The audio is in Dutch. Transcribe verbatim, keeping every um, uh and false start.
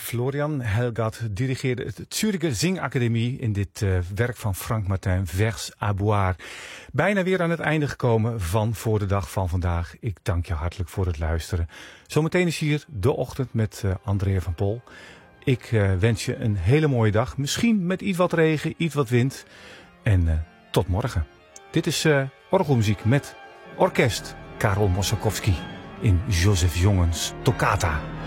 Florian Helgat dirigeerde het Zuricher Zingacademie in dit uh, werk van Frank Martin, Vers à boire. Bijna weer aan het einde gekomen van Voor de Dag van vandaag. Ik dank je hartelijk voor het luisteren. Zometeen is hier De Ochtend met uh, Andrea van Pol. Ik uh, wens je een hele mooie dag. Misschien met iets wat regen, iets wat wind. En uh, tot morgen. Dit is uh, orgelmuziek met orkest Karel Mossakowski in Joseph Jongens Toccata.